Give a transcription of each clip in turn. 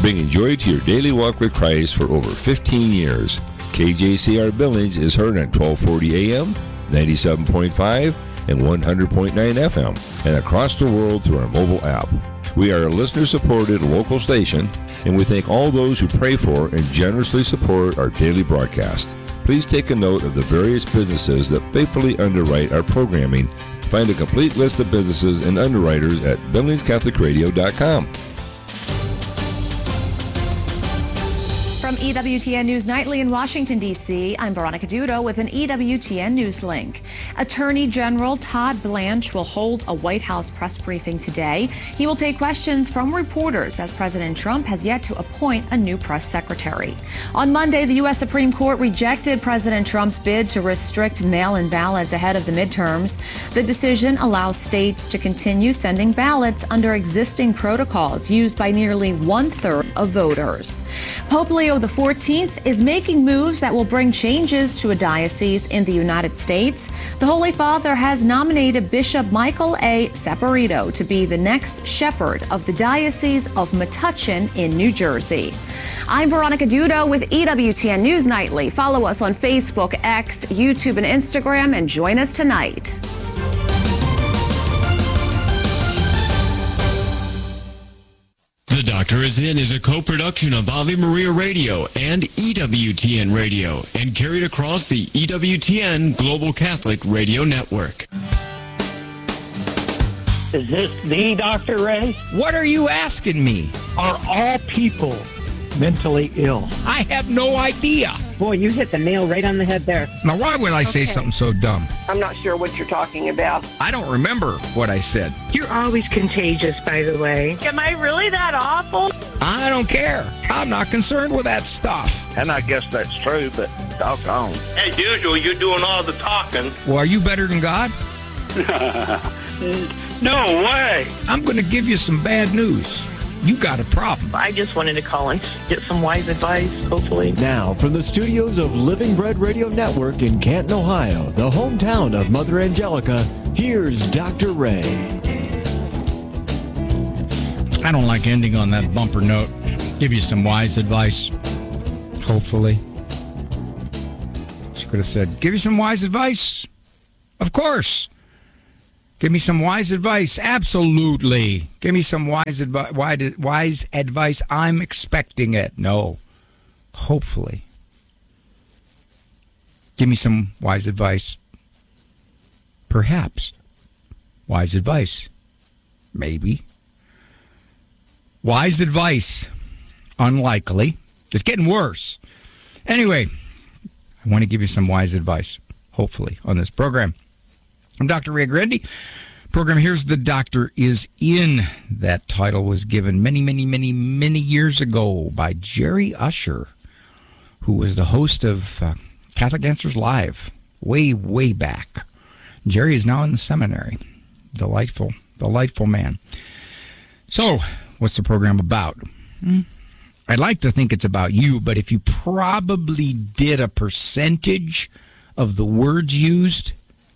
bringing joy to your daily walk with Christ for over 15 years. KJCR Billings is heard on 1240 AM, 97.5, and 100.9 FM, and across the world through our mobile app. We are a listener-supported local station, and we thank all those who pray for and generously support our daily broadcast. Please take a note of the various businesses that faithfully underwrite our programming. Find a complete list of businesses and underwriters at BillingsCatholicRadio.com. From EWTN News Nightly in Washington, D.C., I'm Veronica Dudo with an EWTN News link. Attorney General Todd Blanche will hold a White House press briefing today. He will take questions from reporters as President Trump has yet to appoint a new press secretary. On Monday, the U.S. Supreme Court rejected President Trump's bid to restrict mail-in ballots ahead of the midterms. The decision allows states to continue sending ballots under existing protocols used by nearly one-third of voters. Pope Leo the 14th is making moves that will bring changes to a diocese in the United States. The Holy Father has nominated Bishop Michael A. Saporito to be the next shepherd of the Diocese of Metuchen in New Jersey. I'm Veronica Dudo with EWTN News Nightly. Follow us on Facebook, X, YouTube, and Instagram, and join us tonight. The Doctor Is In is a co-production of Ave Maria Radio and EWTN Radio and carried across the EWTN Global Catholic Radio Network. Is this the Dr. Ray? What are you asking me? Are all people mentally ill? I have no idea. Boy, you hit the nail right on the head there. Now, why would I say something so dumb? I'm not sure what you're talking about. I don't remember what I said. You're always contagious, by the way. Am I really that awful? I don't care. I'm not concerned with that stuff. And I guess that's true, but doggone. As usual, you're doing all the talking. Well, are you better than God? No way. I'm going to give you some bad news. You got a problem. I just wanted to call and get some wise advice, hopefully. Now, from the studios of Living Bread Radio Network in Canton, Ohio, the hometown of Mother Angelica, here's Dr. Ray. I don't like ending on that bumper note. Give you some wise advice, hopefully. She could have said, give you some wise advice? Of course. Give me some wise advice. Absolutely. Give me some wise advice. I'm expecting it. No. Hopefully. Give me some wise advice. Perhaps. Wise advice. Maybe. Wise advice. Unlikely. It's getting worse. Anyway, I want to give you some wise advice, hopefully, on this program. I'm Dr. Ray Grandy. Program Here's the Doctor Is In. That title was given many years ago by Jerry Usher, who was the host of Catholic Answers Live way back. Jerry is now in the seminary. Delightful man. So, what's the program about? I'd like to think it's about you, but if you probably did a percentage of the words used,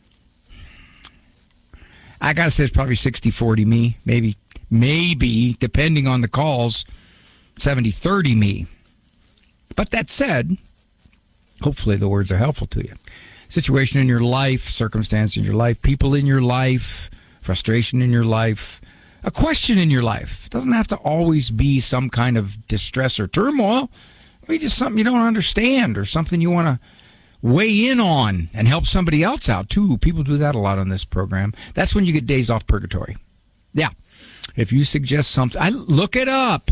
I got to say it's probably 60-40 me, maybe, depending on the calls, 70-30 me. But that said, hopefully the words are helpful to you. Situation in your life, circumstance in your life, people in your life, frustration in your life, a question in your life. It doesn't have to always be some kind of distress or turmoil. Maybe just something you don't understand or something you want to weigh in on and help somebody else out, too. People do that a lot on this program. That's when you get days off purgatory. Yeah. If you suggest something, look it up.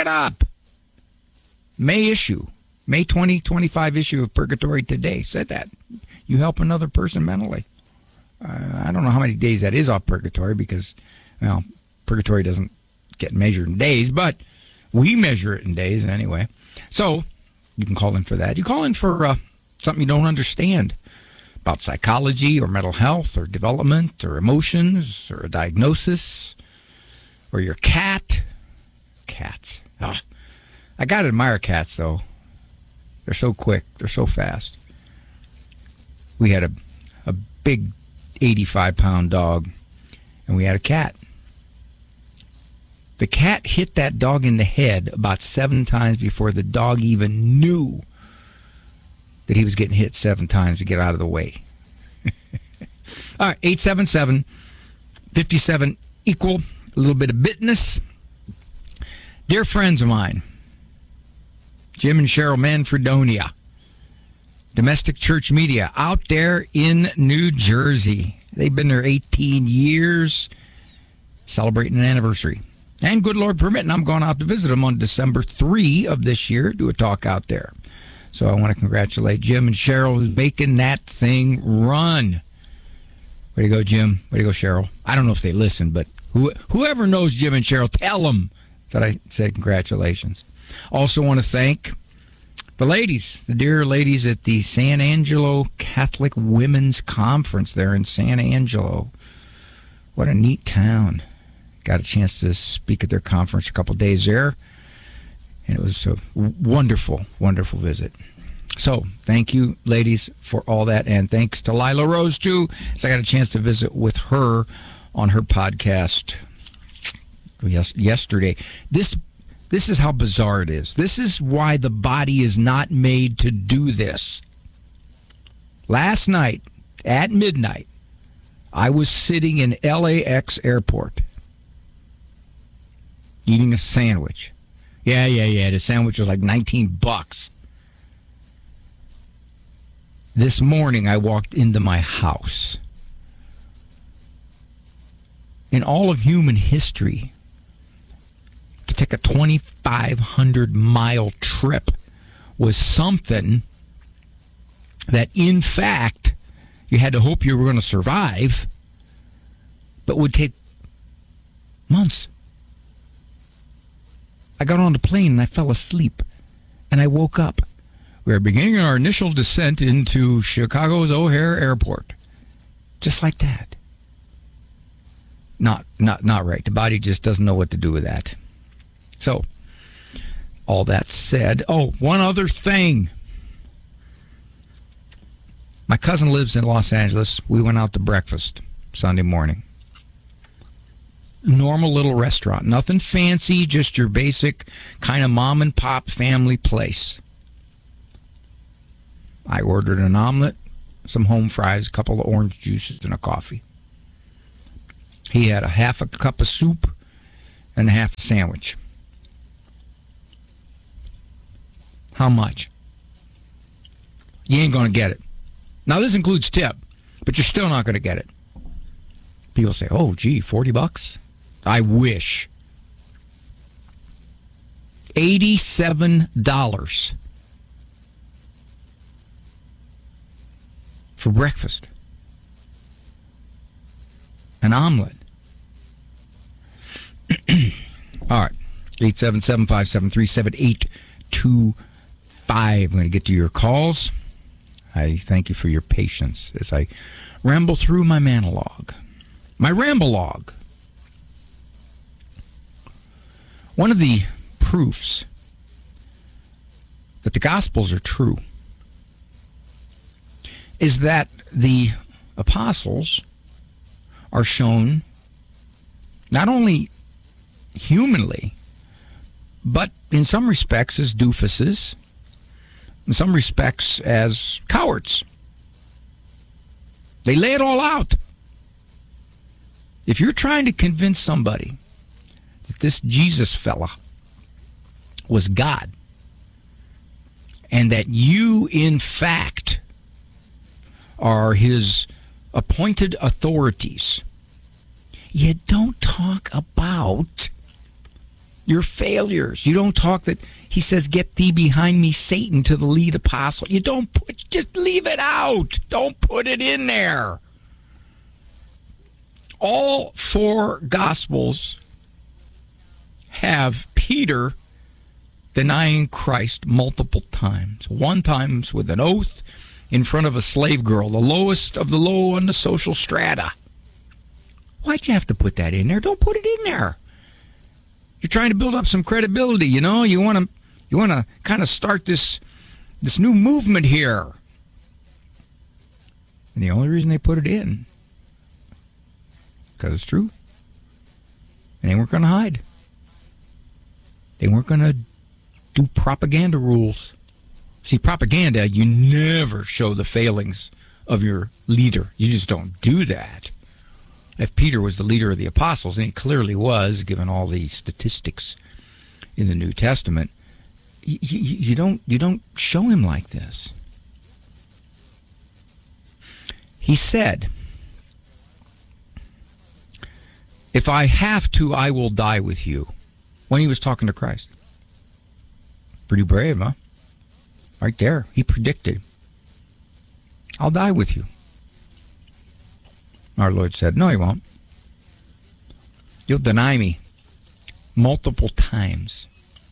May 2025 issue of Purgatory Today said that. You help another person mentally. I don't know how many days that is off purgatory because, well, purgatory doesn't get measured in days, but we measure it in days anyway. So you can call in for that. You call in for something you don't understand about psychology or mental health or development or emotions or a diagnosis or your cat. Cats. I got to admire cats, though. They're so quick. They're so fast. We had a big 85-pound dog, and we had a cat. The cat hit that dog in the head about 7 times before the dog even knew that he was getting hit 7 times to get out of the way. All right, 877-57 equal, a little bit of bitness. Dear friends of mine, Jim and Cheryl Manfredonia, Domestic Church Media, out there in New Jersey. They've been there 18 years, celebrating an anniversary. And good Lord permitting, I'm going out to visit them on December 3 of this year, do a talk out there. So I want to congratulate Jim and Cheryl, who's making that thing run. Way to go, Jim. Way to go, Cheryl. I don't know if they listen, but whoever knows Jim and Cheryl, tell them that I said congratulations. Also want to thank the ladies, the dear ladies at the San Angelo Catholic Women's Conference there in San Angelo. What a neat town. Got a chance to speak at their conference a couple days there, and it was a wonderful, wonderful visit. So thank you, ladies, for all that, and thanks to Lila Rose, too, as I got a chance to visit with her on her podcast yesterday. This is how bizarre it is. This is why the body is not made to do this. Last night, at midnight, I was sitting in LAX airport eating a sandwich. Yeah. The sandwich was like $19. This morning, I walked into my house. In all of human history, to take a 2,500-mile trip was something that, in fact, you had to hope you were going to survive, but would take months. I got on the plane and I fell asleep, and I woke up. We are beginning our initial descent into Chicago's O'Hare Airport. Just like that. Not right. The body just doesn't know what to do with that. So, all that said, one other thing. My cousin lives in Los Angeles. We went out to breakfast Sunday morning. Normal little restaurant. Nothing fancy, just your basic kind of mom and pop family place. I ordered an omelet, some home fries, a couple of orange juices, and a coffee. He had a half a cup of soup and a half a sandwich. How much? You ain't going to get it. Now, this includes tip, but you're still not going to get it. People say, oh, gee, $40? I wish. $87 for breakfast. An omelet. All right. 877-573-7825. I'm going to get to your calls. I thank you for your patience as I ramble through my monologue. My ramble-log. One of the proofs that the Gospels are true is that the apostles are shown not only humanly, but in some respects as doofuses, in some respects as cowards. They lay it all out. If you're trying to convince somebody that this Jesus fella was God, and that you, in fact, are his appointed authorities, you don't talk about your failures. You don't talk that he says, get thee behind me, Satan, to the lead apostle. You don't just leave it out. Don't put it in there. All 4 Gospels have Peter denying Christ multiple times. One time with an oath in front of a slave girl, the lowest of the low on the social strata. Why'd you have to put that in there? Don't put it in there. You're trying to build up some credibility, you know? You want to kind of start this new movement here. And the only reason they put it in, because it's true. And they weren't going to hide. They weren't going to do propaganda rules. See, propaganda, you never show the failings of your leader. You just don't do that. If Peter was the leader of the apostles, and he clearly was, given all the statistics in the New Testament, you don't show him like this. He said, if I have to, I will die with you, when he was talking to Christ. Pretty brave, huh? Right there. He predicted, I'll die with you. Our Lord said, no, you won't. You'll deny me multiple times.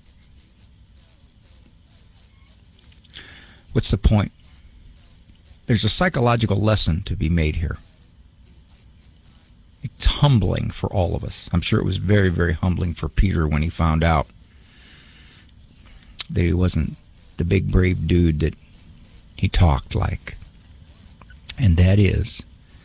What's the point? There's a psychological lesson to be made here. It's humbling for all of us. I'm sure it was very, very humbling for Peter when he found out that he wasn't the big, brave dude that he talked like. And that is,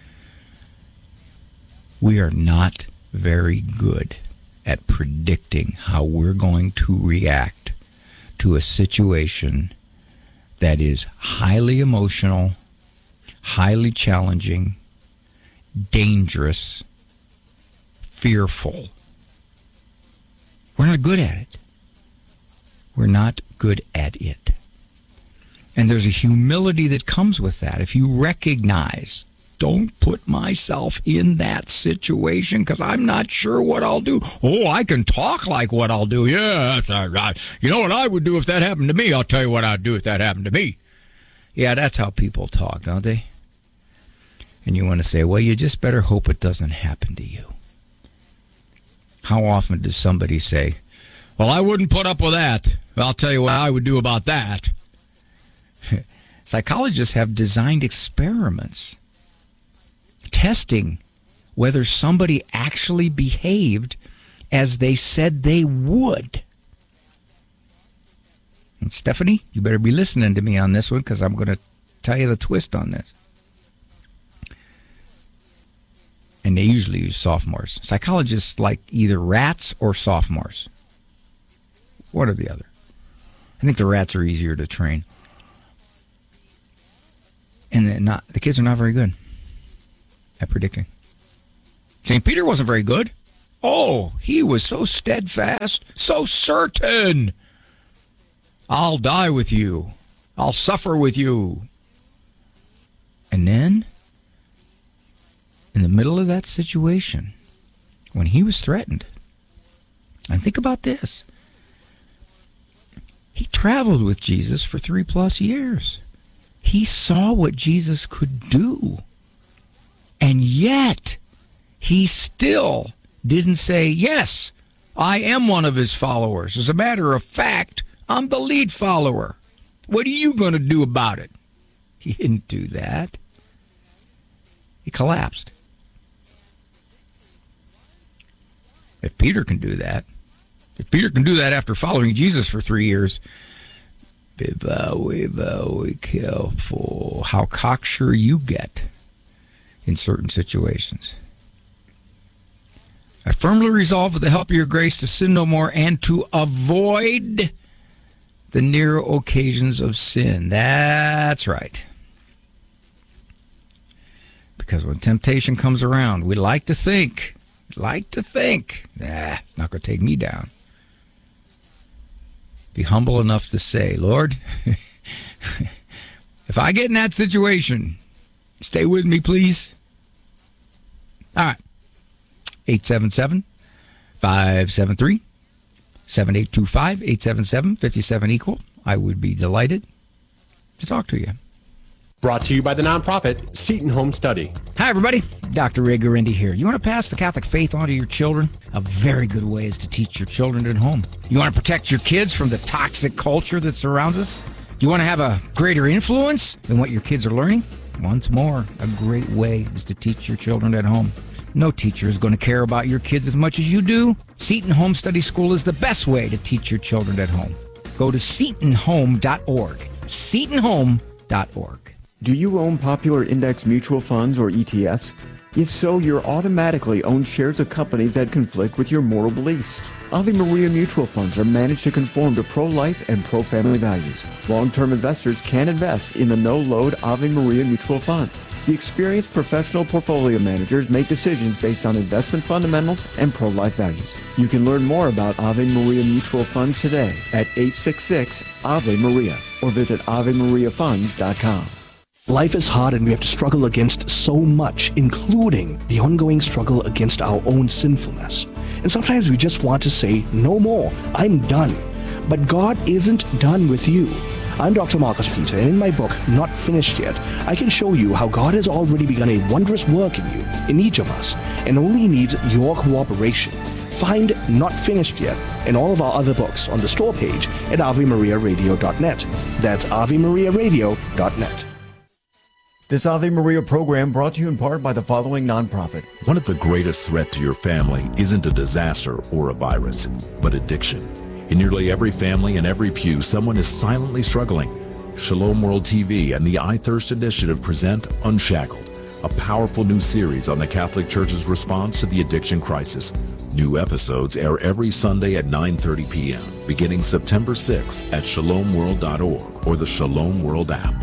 we are not very good at predicting how we're going to react to a situation that is highly emotional, highly challenging, dangerous, fearful. We're not good at it. We're not good at it. And there's a humility that comes with that. If you recognize, don't put myself in that situation because I'm not sure what I'll do. Oh, I can talk like what I'll do. Yeah, that's right. You know what I would do if that happened to me? I'll tell you what I'd do if that happened to me. Yeah, that's how people talk, don't they? And you want to say, well, you just better hope it doesn't happen to you. How often does somebody say, well, I wouldn't put up with that. I'll tell you what I would do about that. Psychologists have designed experiments testing whether somebody actually behaved as they said they would. And Stephanie, you better be listening to me on this one because I'm going to tell you the twist on this. And they usually use sophomores. Psychologists like either rats or sophomores. One or the other. I think the rats are easier to train. And the kids are not very good at predicting. St. Peter wasn't very good. Oh, he was so steadfast, so certain. I'll die with you. I'll suffer with you. And then, in the middle of that situation, when he was threatened, and think about this, he traveled with Jesus for 3+ years. He saw what Jesus could do. And yet, he still didn't say, yes, I am one of his followers. As a matter of fact, I'm the lead follower. What are you going to do about it? He didn't do that. He collapsed. If Peter can do that, after following Jesus for 3 years, be very, very careful how cocksure you get in certain situations. I firmly resolve with the help of your grace to sin no more and to avoid the near occasions of sin. That's right. Because when temptation comes around, we like to think, it's not going to take me down. Be humble enough to say, Lord, if I get in that situation, stay with me, please. All right. 877-573-7825, 877-57-EQUAL. I would be delighted to talk to you. Brought to you by the nonprofit Seton Home Study. Hi, everybody. Dr. Ray Guarendi here. You want to pass the Catholic faith on to your children? A very good way is to teach your children at home. You want to protect your kids from the toxic culture that surrounds us? Do you want to have a greater influence than what your kids are learning? Once more, a great way is to teach your children at home. No teacher is going to care about your kids as much as you do. Seton Home Study School is the best way to teach your children at home. Go to setonhome.org. setonhome.org. Do you own popular index mutual funds or ETFs? If so, you're automatically own shares of companies that conflict with your moral beliefs. Ave Maria mutual funds are managed to conform to pro-life and pro-family values. Long-term investors can invest in the no-load Ave Maria mutual funds. The experienced professional portfolio managers make decisions based on investment fundamentals and pro-life values. You can learn more about Ave Maria mutual funds today at 866-AVE-MARIA or visit AveMariaFunds.com. Life is hard and we have to struggle against so much, including the ongoing struggle against our own sinfulness. And sometimes we just want to say, no more, I'm done. But God isn't done with you. I'm Dr. Marcus Peter, and in my book, Not Finished Yet, I can show you how God has already begun a wondrous work in you, in each of us, and only needs your cooperation. Find Not Finished Yet and all of our other books on the store page at AveMariaRadio.net. That's AveMariaRadio.net. This Ave Maria program brought to you in part by the following nonprofit. One of the greatest threats to your family isn't a disaster or a virus, but addiction. In nearly every family and every pew, someone is silently struggling. Shalom World TV and the I Thirst Initiative present Unshackled, a powerful new series on the Catholic Church's response to the addiction crisis. New episodes air every Sunday at 9:30 p.m., beginning September 6th at shalomworld.org or the Shalom World app.